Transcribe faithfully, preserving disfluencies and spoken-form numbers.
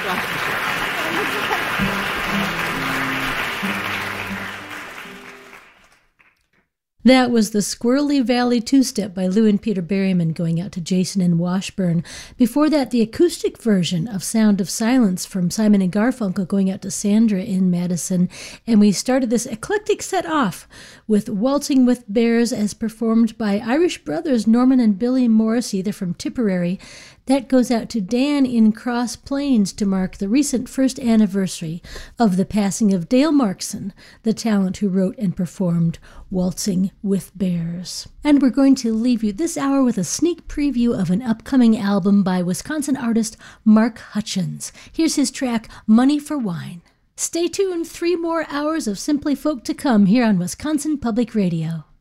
That was the Squirrely Valley Two-Step by Lou and Peter Berryman, going out to Jason in Washburn. Before that, the acoustic version of Sound of Silence from Simon and Garfunkel, going out to Sandra in Madison. And we started this eclectic set off with Waltzing with Bears as performed by Irish brothers Norman and Billy Morrissey. They're from Tipperary. That goes out to Dan in Cross Plains to mark the recent first anniversary of the passing of Dale Markson, the talent who wrote and performed Waltzing with Bears. And we're going to leave you this hour with a sneak preview of an upcoming album by Wisconsin artist Mark Hutchins. Here's his track, Money for Wine. Stay tuned, three more hours of Simply Folk to come here on Wisconsin Public Radio.